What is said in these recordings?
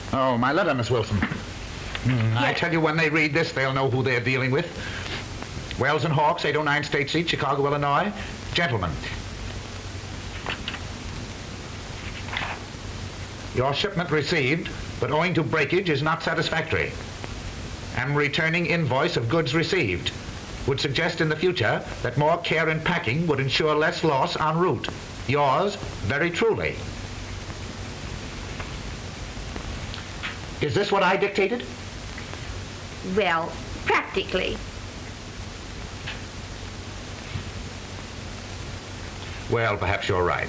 Oh, my letter, Miss Wilson. I tell you, when they read this, they'll know who they're dealing with. Wells and Hawks, 809 State Street, Chicago, Illinois. Gentlemen, your shipment received, but owing to breakage is not satisfactory. Am returning invoice of goods received. Would suggest in the future that more care in packing would ensure less loss en route. Yours, very truly. Is this what I dictated? Well, practically. Well, perhaps you're right.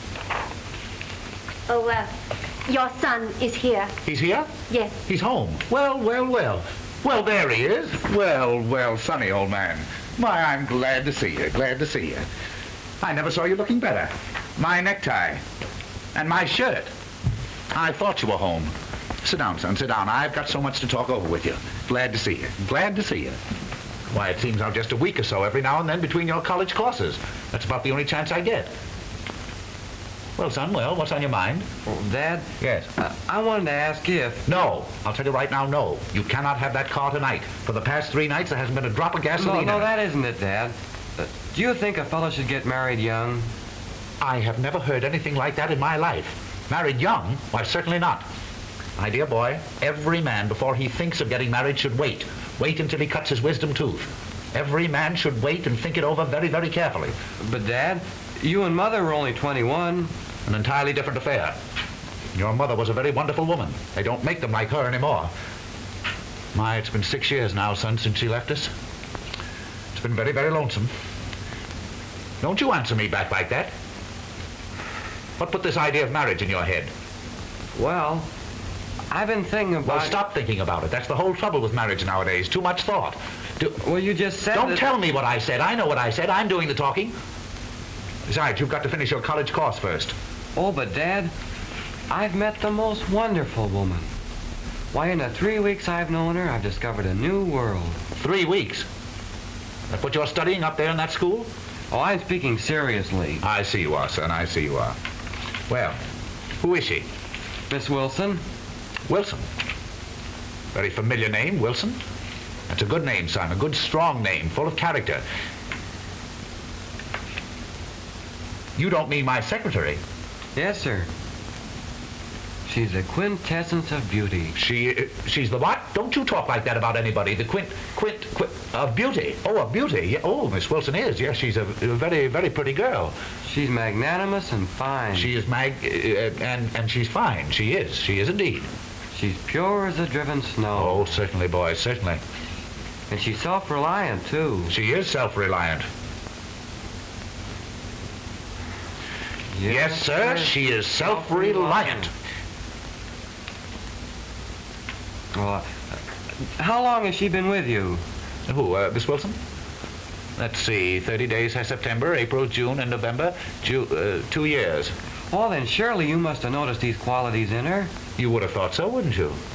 Oh, your son is here. He's here? Yes. He's home. Well. Well, there he is. Well, Sonny, old man. Why, I'm glad to see you, glad to see you. I never saw you looking better. My necktie. And my shirt. I thought you were home. Sit down, son, sit down. I've got so much to talk over with you. Glad to see you. Glad to see you. Why, it seems I'm just a week or so every now and then between your college courses. That's about the only chance I get. Well, son, what's on your mind? Well, Dad? Yes? I wanted to ask if... No. I'll tell you right now, no. You cannot have that car tonight. For the past 3 nights, there hasn't been a drop of gasoline No, in it. that isn't it, Dad. Do you think a fellow should get married young? I have never heard anything like that in my life. Married young? Why, certainly not. My dear boy, every man, before he thinks of getting married, should wait. Wait until he cuts his wisdom tooth. Every man should wait and think it over very, very carefully. But, Dad, you and Mother were only 21. An entirely different affair. Your mother was a very wonderful woman. They don't make them like her anymore. My, it's been 6 years now, son, since she left us. It's been very, very lonesome. Don't you answer me back like that. What put this idea of marriage in your head? Well, I've been thinking about... Well, stop thinking about it. That's the whole trouble with marriage nowadays. Too much thought. Well, you just said Don't that... tell me what I said. I know what I said. I'm doing the talking. Besides, you've got to finish your college course first. Oh, but Dad, I've met the most wonderful woman. Why, in the 3 weeks I've known her, I've discovered a new world. 3 weeks? That's what you're studying up there in that school? Oh, I'm speaking seriously. I see you are, son. I see you are. Well, who is she? Miss Wilson? Wilson. Very familiar name, Wilson. That's a good name, son. A good, strong name, full of character. You don't mean my secretary? Yes, sir. She's the quintessence of beauty. She's the what? Don't you talk like that about anybody. The of beauty. Oh, of beauty. Yeah. Oh, Miss Wilson is. Yes, she's a very, very pretty girl. She's magnanimous and fine. She is and she's fine. She is. She is indeed. She's pure as the driven snow. Oh, certainly, boy, certainly. And she's self-reliant, too. She is self-reliant. Yes, sir, she is self-reliant. Well, how long has she been with you? Who, Miss Wilson? Let's see, 30 days has September, April, June, and November. 2 years. Oh, then surely you must have noticed these qualities in her. You would have thought so, wouldn't you?